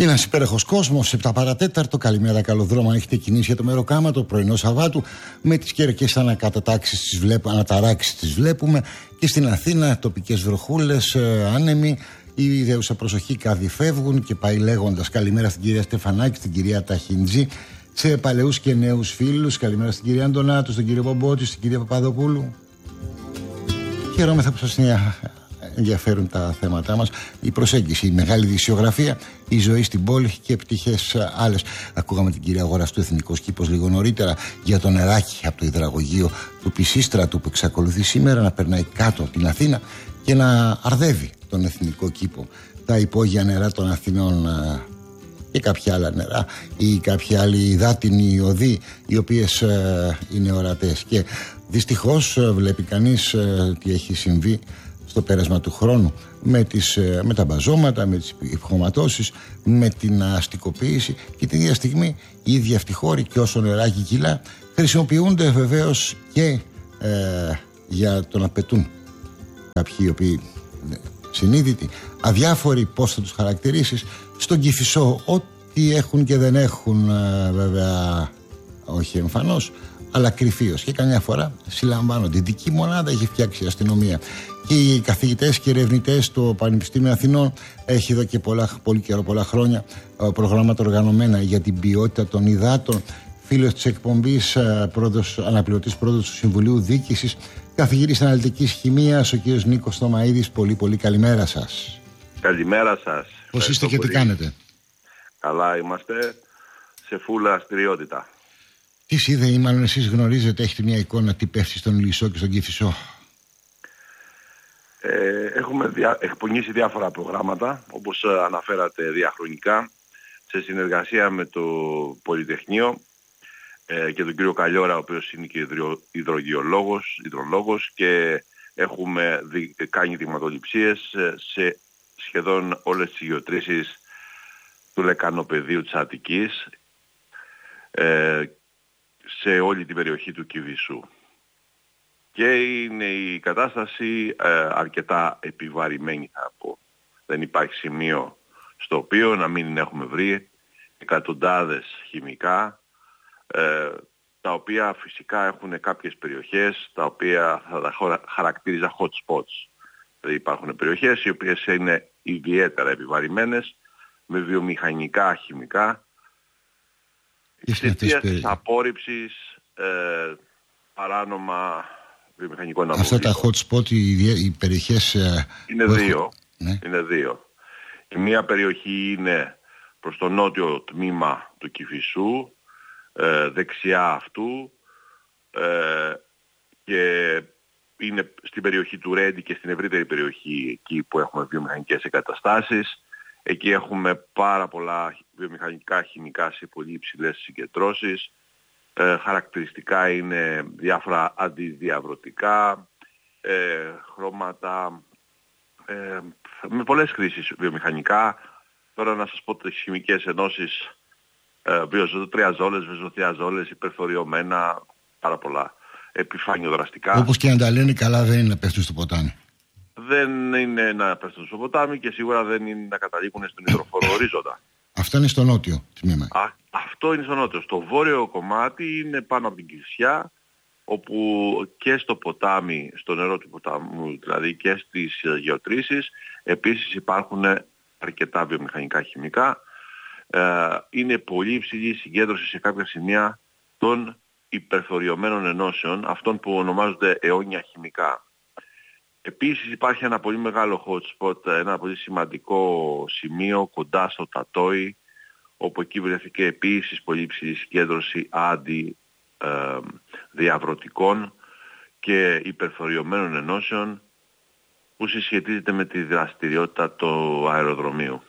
Είναι ένας υπέροχος κόσμος, 7 παρατέταρτο. Καλημέρα, καλό δρόμο. Αν έχετε κινήσει για το Μεροκάμα το πρωινό Σαββάτου, με τις καιρικές αναταράξεις τις βλέπουμε. Και στην Αθήνα τοπικές βροχούλες, άνεμοι. Η ιδέουσα προσοχή καδιφεύγουν και πάει λέγοντας καλημέρα στην κυρία Στεφανάκη, στην κυρία Ταχιντζή, σε παλαιούς και νέους φίλους. Καλημέρα στην κυρία Αντωνάτου, στον κύριο Μπομπότη, στην κυρία Παπαδοπούλου. Χαιρόμεθα που σας ενδιαφέρουν τα θέματά μας, η προσέγγιση, η μεγάλη δυσιογραφία, η ζωή στην πόλη και πτυχές άλλες. Ακούγαμε την κυρία Αγοραστού, Εθνικός Κήπος, λίγο νωρίτερα, για το νεράκι από το υδραγωγείο του Πισίστρατου που εξακολουθεί σήμερα να περνάει κάτω από την Αθήνα και να αρδεύει τον Εθνικό Κήπο, τα υπόγεια νερά των Αθηνών και κάποια άλλα νερά ή κάποια άλλη υδάτινη οδοί, οι οποίες είναι ορατές. Και δυστυχώς βλέπει κανείς τι έχει συμβεί στο πέρασμα του χρόνου με τα μπαζώματα, με τις υπχωματώσεις, με την αστικοποίηση, και την ίδια στιγμή οι ίδιοι αυτοί χώροι, και όσο νεράκι κιλά, χρησιμοποιούνται βεβαίως και για το να πετούν κάποιοι οι οποίοι συνείδητοι, αδιάφοροι, πώς θα τους χαρακτηρίσεις, στον Κηφισό, ό,τι έχουν και δεν έχουν, βέβαια όχι εμφανώς, αλλά κρυφίως, και καμιά φορά συλλαμβάνονται. Η δική μονάδα έχει φτιάξει η αστυνομία και οι καθηγητές και ερευνητές στο Πανεπιστήμιο Αθηνών έχει εδώ και πολλά χρόνια προγράμματα οργανωμένα για την ποιότητα των υδάτων. Φίλος της εκπομπής, αναπληρωτής πρόεδρος του Συμβουλίου Διοίκησης, καθηγητής αναλυτικής χημείας, ο κύριος Νίκος Θωμαίδης. Πολύ καλημέρα σας. Καλημέρα σας. Πώς είστε και τι κάνετε? Καλά είμαστε, σε φούλα αστηριότητα. Τι είδε, ή μάλλον εσείς γνωρίζετε, έχετε μια εικόνα τι πέφτει στον Ηλισσό και στον Κηφισό? Έχουμε εκπονήσει διάφορα προγράμματα, όπως αναφέρατε, διαχρονικά, σε συνεργασία με το Πολυτεχνείο και τον κύριο Καλιόρα, ο οποίος είναι και υδρολόγος, και έχουμε κάνει δειγματοληψίες σε σχεδόν όλες τις γεωτρήσεις του λεκανοπεδίου της Αττικής, σε όλη την περιοχή του Κηφισού. Και είναι η κατάσταση αρκετά επιβαρημένη, θα πω. Δεν υπάρχει σημείο στο οποίο να μην έχουμε βρει εκατοντάδες χημικά, τα οποία φυσικά έχουν κάποιες περιοχές τα οποία θα τα χαρακτήριζα hot spots. Δηλαδή υπάρχουν περιοχές οι οποίες είναι ιδιαίτερα επιβαρημένες με βιομηχανικά χημικά, εξαιτίας της απόρριψης παράνομα βιομηχανικών αποβλήτων. Αυτά τα hot spot, οι περιοχές είναι δύο. Ναι. Είναι δύο. Η μία περιοχή είναι προς το νότιο τμήμα του Κηφισού, δεξιά αυτού, και είναι στην περιοχή του Ρέντι και στην ευρύτερη περιοχή εκεί που έχουμε βιομηχανικές εγκαταστάσεις. Εκεί έχουμε πάρα πολλά βιομηχανικά χημικά σε πολύ υψηλές συγκεντρώσεις. Χαρακτηριστικά είναι διάφορα αντιδιαβρωτικά, χρώματα, με πολλές χρήσεις βιομηχανικά. Τώρα να σας πω τις χημικές ενώσεις, τριαζόλες, βεζοθιαζόλες, υπερθωριωμένα, πάρα πολλά, επιφανειοδραστικά. Όπως και να τα λένε, καλά δεν είναι να πέφτουν στο ποτάμι. Δεν είναι να πέφτουν στο ποτάμι και σίγουρα δεν είναι να καταλήγουν στον υδροφόρο ορίζοντα. Αυτό είναι στο νότιο τμήμα. Αυτό είναι στο νότιο. Στο βόρειο κομμάτι είναι πάνω από την Κηφισιά, όπου και στο ποτάμι, στο νερό του ποταμού, δηλαδή και στις γεωτρήσεις, επίσης υπάρχουν αρκετά βιομηχανικά χημικά. Είναι πολύ υψηλή η συγκέντρωση σε κάποια σημεία των υπερθωριωμένων ενώσεων, αυτών που ονομάζονται αιώνια χημικά. Επίσης υπάρχει ένα πολύ μεγάλο hot spot, ένα πολύ σημαντικό σημείο κοντά στο Τατόι, όπου εκεί βρέθηκε επίσης πολύ υψηλή συγκέντρωση διαβρωτικών και υπερθωριωμένων ενώσεων, που συσχετίζεται με τη δραστηριότητα του αεροδρομίου.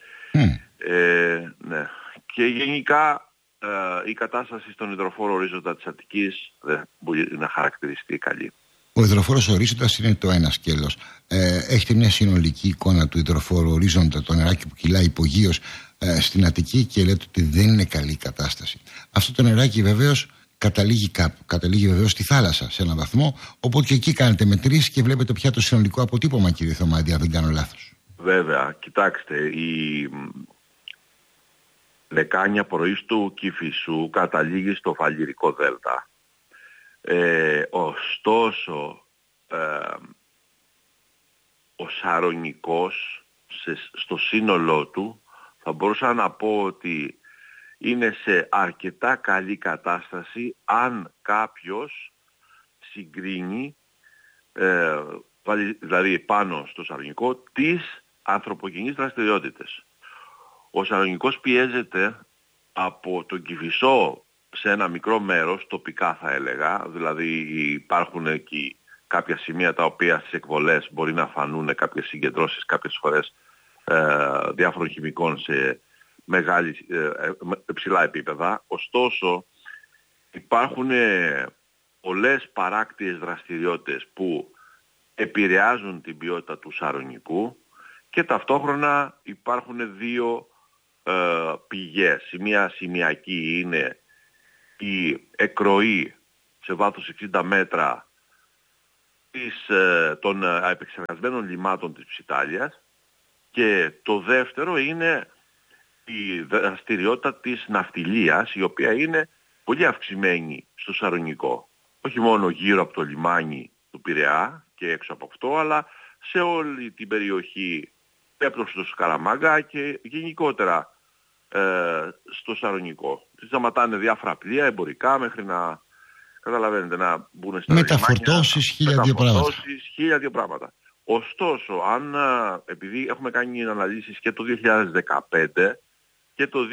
Ναι. Και γενικά η κατάσταση στον υδροφόρο ορίζοντα της Αττικής δεν μπορεί να χαρακτηριστεί καλή. Ο υδροφόρος ορίζοντας είναι το ένα σκέλος. Έχετε μια συνολική εικόνα του υδροφόρου ορίζοντα, το νεράκι που κυλάει υπογείως στην Αττική, και λέτε ότι δεν είναι καλή η κατάσταση. Αυτό το νεράκι βεβαίως καταλήγει κάπου. Καταλήγει βεβαίως στη θάλασσα σε έναν βαθμό, οπότε και εκεί κάνετε μετρήσεις και βλέπετε πια το συνολικό αποτύπωμα, κύριε Θωμαίδη, αν δεν κάνω λάθος. Βέβαια, κοιτάξτε, λεκάνια προείστου Κηφισού καταλήγει στο Φαλιρικό Δέλτα. Ωστόσο ο Σαρονικός στο σύνολό του θα μπορούσα να πω ότι είναι σε αρκετά καλή κατάσταση αν κάποιος συγκρίνει δηλαδή πάνω στο Σαρονικό τις ανθρωπογενείς δραστηριότητες. Ο Σαρονικός πιέζεται από τον Κηφισό σε ένα μικρό μέρος, τοπικά θα έλεγα, δηλαδή υπάρχουν εκεί κάποια σημεία τα οποία στις εκβολές μπορεί να φανούν κάποιες συγκεντρώσεις κάποιες φορές διάφορων χημικών σε ψηλά επίπεδα. Ωστόσο υπάρχουν πολλές παράκτιες δραστηριότητες που επηρεάζουν την ποιότητα του Σαρονικού και ταυτόχρονα υπάρχουν δύο πηγές. Η μία σημειακή είναι η εκροή σε βάθος 60 μέτρα των επεξεργασμένων λιμάτων της Ψιτάλιας και το δεύτερο είναι η δραστηριότητα της ναυτιλίας, η οποία είναι πολύ αυξημένη στο Σαρονικό. Όχι μόνο γύρω από το λιμάνι του Πειραιά και έξω από αυτό, αλλά σε όλη την περιοχή πέπτος στο Σκαραμάγκα και γενικότερα στο Σαρονικό. Σταματάνε διάφορα πλοία εμπορικά μέχρι να, καταλαβαίνετε, να μπουν στα μεταφορτώσεις, χίλια δύο πράγματα. Ωστόσο, επειδή έχουμε κάνει αναλύσεις και το 2015 και το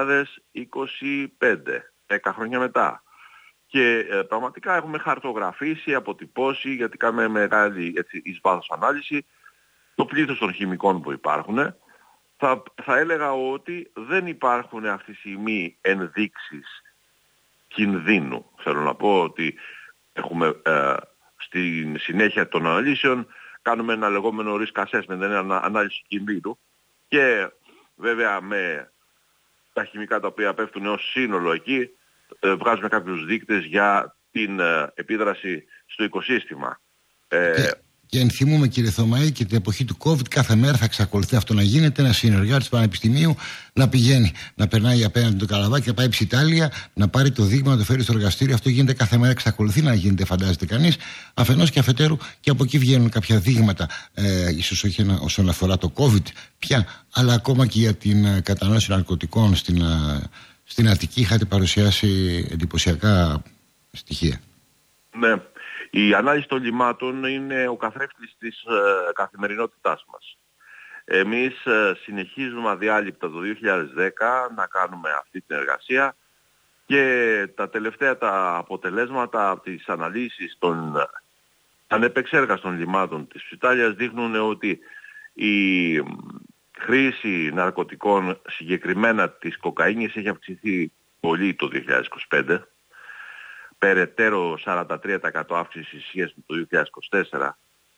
2025, 10 χρόνια μετά, και πραγματικά έχουμε χαρτογραφήσει, αποτυπώσει, γιατί κάνουμε μεγάλη εις βάθος ανάλυση, το πλήθος των χημικών που υπάρχουν, θα έλεγα ότι δεν υπάρχουν αυτή τη στιγμή ενδείξεις κινδύνου. Θέλω να πω ότι έχουμε στη συνέχεια των αναλύσεων κάνουμε ένα λεγόμενο risk assessment, ένα ανάλυση κινδύνου και βέβαια με τα χημικά τα οποία πέφτουν ως σύνολο εκεί βγάζουμε κάποιους δείκτες για την επίδραση στο οικοσύστημα. Και ενθυμούμε, κύριε Θωμαή, και την εποχή του COVID, κάθε μέρα θα εξακολουθεί αυτό να γίνεται. Ένα συνεργάτης πανεπιστημίου να πηγαίνει, να περνάει απέναντι το καραβάκι, να πάει Ψιτάλια, να πάρει το δείγμα, να το φέρει στο εργαστήριο. Αυτό γίνεται κάθε μέρα, εξακολουθεί να γίνεται, φαντάζεται κανείς. Αφενός και αφετέρου, και από εκεί βγαίνουν κάποια δείγματα, ίσως όχι όσον αφορά το COVID πια, αλλά ακόμα και για την κατανάλωση ναρκωτικών στην Αττική. Είχατε παρουσιάσει εντυπωσιακά στοιχεία. Ναι. Η ανάλυση των λιμάτων είναι ο καθρέφτης της καθημερινότητάς μας. Εμείς συνεχίζουμε αδιάλειπτα το 2010 να κάνουμε αυτή την εργασία και τα τελευταία τα αποτελέσματα από τις αναλύσεις των ανεπεξέργαστων λιμάτων της Ψιτάλιας δείχνουν ότι η χρήση ναρκωτικών, συγκεκριμένα της κοκαίνης, έχει αυξηθεί πολύ το 2025. Περαιτέρω 43% αύξηση σχέση με το 2024,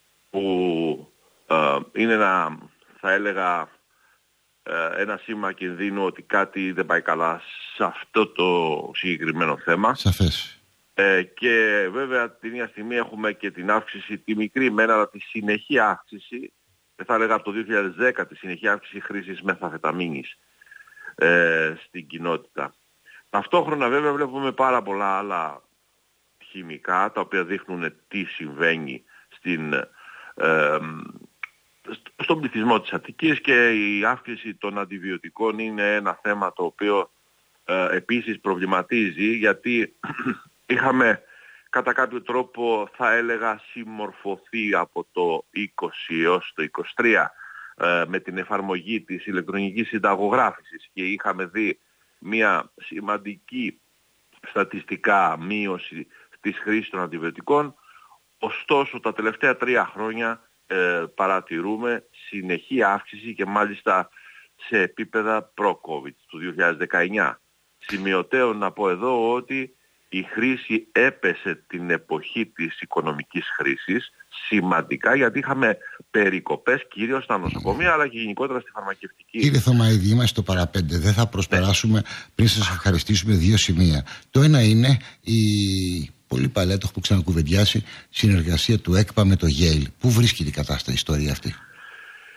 που είναι θα έλεγα ένα σήμα κινδύνου ότι κάτι δεν πάει καλά σε αυτό το συγκεκριμένο θέμα. Σαφές. Και βέβαια την ίδια στιγμή έχουμε και την αύξηση, τη μικρή μένα, αλλά τη συνεχή αύξηση, θα έλεγα από το 2010, τη συνεχή αύξηση χρήσης μεθαμφεταμίνης στην κοινότητα. Ταυτόχρονα βέβαια βλέπουμε πάρα πολλά άλλα χημικά τα οποία δείχνουν τι συμβαίνει στον πληθυσμό της Αττικής, και η αύξηση των αντιβιωτικών είναι ένα θέμα το οποίο επίσης προβληματίζει, γιατί είχαμε κατά κάποιο τρόπο, θα έλεγα, συμμορφωθεί από το 20 έως το 23 με την εφαρμογή της ηλεκτρονικής συνταγογράφησης και είχαμε δει μια σημαντική στατιστικά μείωση της χρήσης των αντιβιωτικών. Ωστόσο τα τελευταία 3 χρόνια παρατηρούμε συνεχή αύξηση και μάλιστα σε επίπεδα προ-COVID του 2019. Σημειωτέω να πω εδώ ότι η χρήση έπεσε την εποχή της οικονομικής χρήσης σημαντικά, γιατί είχαμε περικοπές κυρίως στα νοσοκομεία αλλά και γενικότερα στη φαρμακευτική. Κύριε Θωμαίδη, είμαστε στο παραπέντε. Δεν θα προσπεράσουμε πριν σας ευχαριστήσουμε 2 σημεία. Το ένα είναι η πολύ παλιά, το έχω ξανακουβεντιάσει, συνεργασία του ΕΚΠΑ με το Yale. Πού βρίσκεται η κατάσταση, η ιστορία αυτή?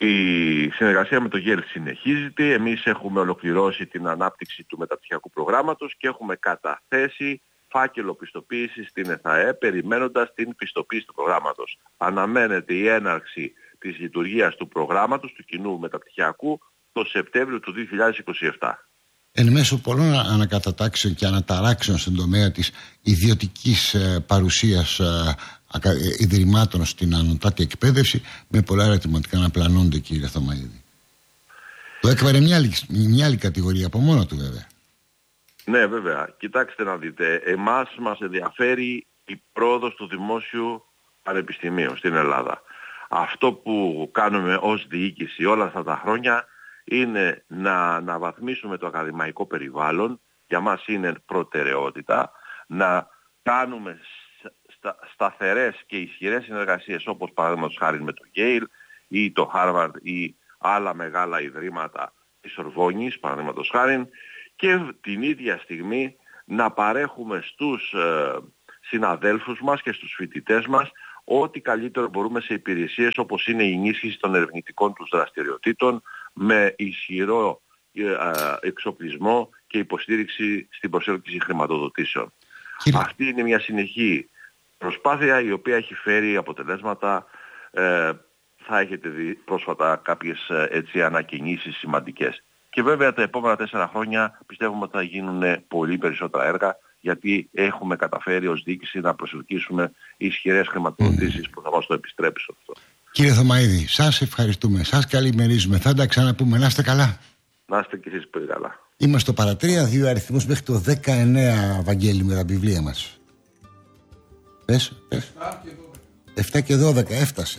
Η συνεργασία με το ΓΕΛ συνεχίζεται. Εμείς έχουμε ολοκληρώσει την ανάπτυξη του μεταπτυχιακού προγράμματος και έχουμε καταθέσει φάκελο πιστοποίησης στην ΕΘΑΕ, περιμένοντας την πιστοποίηση του προγράμματος. Αναμένεται η έναρξη της λειτουργίας του προγράμματος, του κοινού μεταπτυχιακού, το Σεπτέμβριο του 2027. Εν μέσω πολλών ανακατατάξεων και αναταράξεων στον τομέα της ιδιωτικής παρουσίας ιδρυμάτων στην ανωτάτη εκπαίδευση, με πολλά ερωτηματικά να πλανώνται, κύριε Θωμαίδη. Το έκβαρε μια άλλη κατηγορία από μόνο του, βέβαια. Ναι, βέβαια. Κοιτάξτε να δείτε. Εμάς μας ενδιαφέρει η πρόοδος του δημόσιου πανεπιστημίου στην Ελλάδα. Αυτό που κάνουμε ως διοίκηση όλα αυτά τα χρόνια είναι να αναβαθμίσουμε το ακαδημαϊκό περιβάλλον. Για μας είναι προτεραιότητα να κάνουμε σταθερές και ισχυρές συνεργασίες, όπως παραδείγματος χάρη με το Yale ή το Harvard ή άλλα μεγάλα ιδρύματα της Σορβόνης, παραδείγματος χάρη, και την ίδια στιγμή να παρέχουμε στους συναδέλφους μας και στους φοιτητές μας ό,τι καλύτερο μπορούμε σε υπηρεσίες όπως είναι η ενίσχυση των ερευνητικών τους δραστηριοτήτων με ισχυρό εξοπλισμό και υποστήριξη στην προσέλκυση χρηματοδοτήσεων. Αυτή είναι μια συνεχή προσπάθεια η οποία έχει φέρει αποτελέσματα. Θα έχετε δει πρόσφατα κάποιες ανακοινήσεις σημαντικές. Και βέβαια τα επόμενα 4 χρόνια πιστεύουμε ότι θα γίνουν πολύ περισσότερα έργα, γιατί έχουμε καταφέρει ως διοίκηση να προσελκύσουμε ισχυρές χρηματοδοτήσεις που θα μας το επιστρέψουν αυτό. Κύριε Θωμαίδη, σας ευχαριστούμε, σας καλημερίζουμε. Θα τα ξαναπούμε. Να είστε καλά. Να είστε κι εσείς πολύ καλά. Είμαστε στο παρατρία, 2 αριθμούς μέχρι το 19, Βαγγέλη, με τα βιβλία μας. Πες. 7 και 12 έφτασε.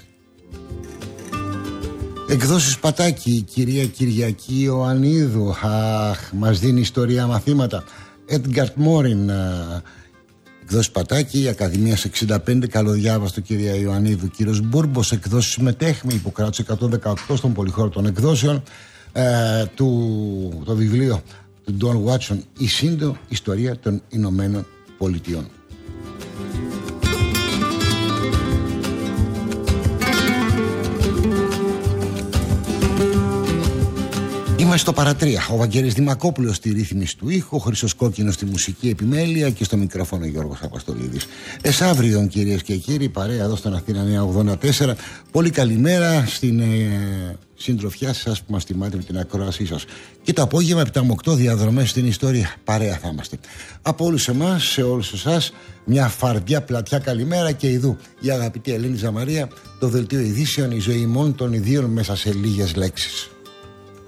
Εκδόσεις Πατάκη, η κυρία Κυριακή Ιωαννίδου. Αχ, μας δίνει ιστορία μαθήματα. Έντγκαρτ Μόριν. Εκδόσεις Πατάκη, η Ακαδημίας 65, καλοδιάβαστο, κυρία Ιωαννίδου. Κύριος Μπούρμπος, εκδόσεις Μετέχμη, Ιπποκράτους 118 στον πολυχώρο των εκδόσεων. Το βιβλίο του Ντον Βάτσον, η σύντο ιστορία των Ηνωμένων Πολιτειών. Είμαστε στο παρατρία. Ο Βαγγέλης Δημακόπουλος στη ρύθμιση του ήχου, ο Χρυσός Κόκκινος στη μουσική επιμέλεια και στο μικρόφωνο Γιώργος Αποστολίδης. Εσαύριον, κυρίες και κύριοι, παρέα εδώ στον Αθήνα 984. Πολύ καλημέρα στην συντροφιά σας που μας τιμάτε με την ακρόασή σας. Και το απόγευμα 7 με 8 διαδρομές στην ιστορία. Παρέα θα είμαστε. Από όλους εμάς, σε όλους εσάς, μια φαρδιά πλατιά καλημέρα και ειδού η αγαπητή Ελένη Ζαμαρία, το δελτίο ειδήσεων, η ζωή μόνο των ιδίων μέσα σε λίγες λέξεις.